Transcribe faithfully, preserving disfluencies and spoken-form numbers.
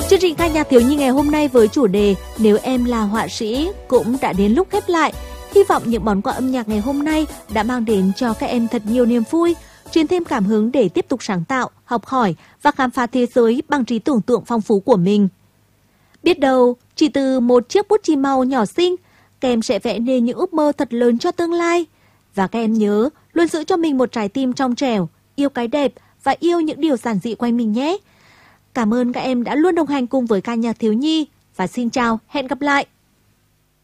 Chương trình ca nhạc thiếu nhi ngày hôm nay với chủ đề Nếu em là họa sĩ cũng đã đến lúc khép lại. Hy vọng những món quà âm nhạc ngày hôm nay đã mang đến cho các em thật nhiều niềm vui, truyền thêm cảm hứng để tiếp tục sáng tạo, học hỏi và khám phá thế giới bằng trí tưởng tượng phong phú của mình. Biết đâu, chỉ từ một chiếc bút chì màu nhỏ xinh, các em sẽ vẽ nên những ước mơ thật lớn cho tương lai. Và các em nhớ luôn giữ cho mình một trái tim trong trẻo, yêu cái đẹp và yêu những điều giản dị quanh mình nhé. Cảm ơn các em đã luôn đồng hành cùng với ca nhạc thiếu nhi và xin chào, hẹn gặp lại.